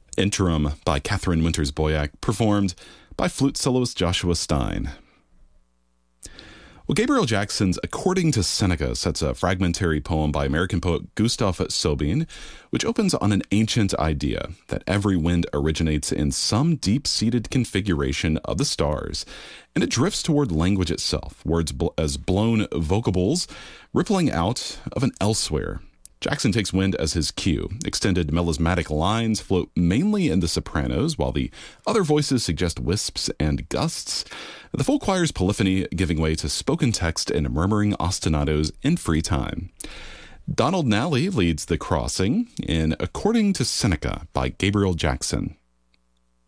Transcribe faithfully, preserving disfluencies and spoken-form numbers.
Interim by Catherine Winters Boyack, performed by flute soloist Joshua Stein. Well, Gabriel Jackson's According to Seneca sets a fragmentary poem by American poet Gustave Sobin, which opens on an ancient idea that every wind originates in some deep-seated configuration of the stars, and it drifts toward language itself, words bl- as blown vocables rippling out of an elsewhere. Jackson takes wind as his cue. Extended melismatic lines float mainly in the sopranos, while the other voices suggest wisps and gusts. The full choir's polyphony giving way to spoken text and murmuring ostinatos in free time. Donald Nally leads the crossing in According to Seneca by Gabriel Jackson.